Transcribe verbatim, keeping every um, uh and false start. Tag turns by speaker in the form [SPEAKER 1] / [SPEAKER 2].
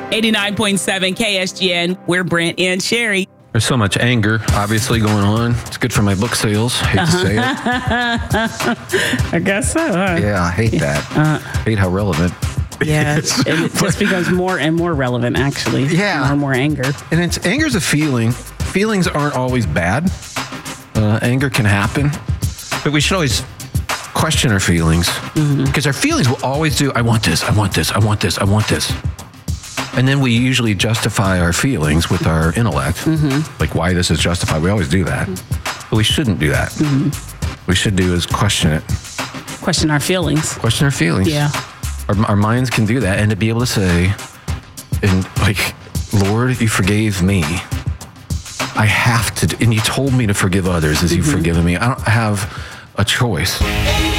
[SPEAKER 1] eighty-nine point seven K S G N. We're Brent and Sherry.
[SPEAKER 2] There's so much anger, obviously, going on. It's good for my book sales. Hate to say it.
[SPEAKER 1] I guess so, huh?
[SPEAKER 2] Yeah, I hate that. Uh, hate how relevant.
[SPEAKER 1] Yeah, it just becomes more and more relevant, actually.
[SPEAKER 2] Yeah.
[SPEAKER 1] More and more anger. And
[SPEAKER 2] it's anger's a feeling. Feelings aren't always bad. Uh, anger can happen. But we should always question our feelings. Mm-hmm. Because our feelings will always do, I want this, I want this, I want this, I want this. And then we usually justify our feelings with our intellect. Mm-hmm. Like why this is justified. We always do that. But we shouldn't do that. Mm-hmm. What we should do is question it.
[SPEAKER 1] Question our feelings.
[SPEAKER 2] Question our feelings.
[SPEAKER 1] Yeah.
[SPEAKER 2] Our, our minds can do that, and to be able to say, and like, Lord, you forgave me. I have to, and you told me to forgive others as you've mm-hmm. forgiven me. I don't have a choice.